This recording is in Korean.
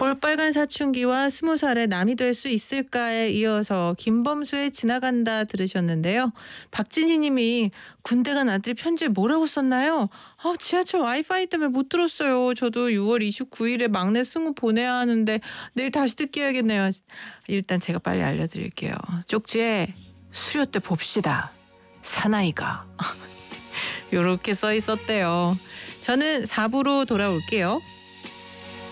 볼빨간 사춘기와 20살의 남이 될 수 있을까에 이어서 김범수의 지나간다 들으셨는데요. 박진희 님이 군대 간 아들이 편지에 뭐라고 썼나요? 지하철 와이파이 때문에 못 들었어요. 저도 6월 29일에 막내 승우 보내야 하는데 내일 다시 듣기 해야겠네요. 일단 제가 빨리 알려드릴게요. 쪽지에 수료 때 봅시다. 사나이가. 요렇게 써 있었대요. 저는 4부로 돌아올게요.